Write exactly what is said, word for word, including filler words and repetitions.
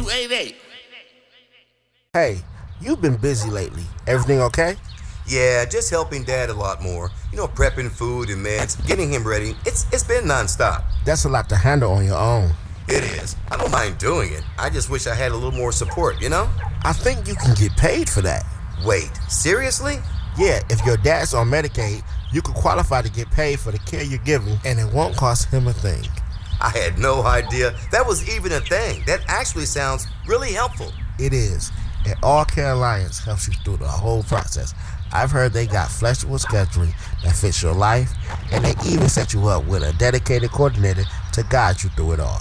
two eight eight. Hey, you've been busy lately. Everything okay? Yeah, just helping Dad a lot more. You know, prepping food and meds, getting him ready. It's It's been nonstop. That's a lot to handle on your own. It is. I don't mind doing it. I just wish I had a little more support, you know? I think you can get paid for that. Wait, seriously? Yeah, if your dad's on Medicaid, you could qualify to get paid for the care you're giving, and it won't cost him a thing. I had no idea that was even a thing. That actually sounds really helpful. It is. And All Care Alliance helps you through the whole process. I've heard they got flexible scheduling that fits your life, and they even set you up with a dedicated coordinator to guide you through it all.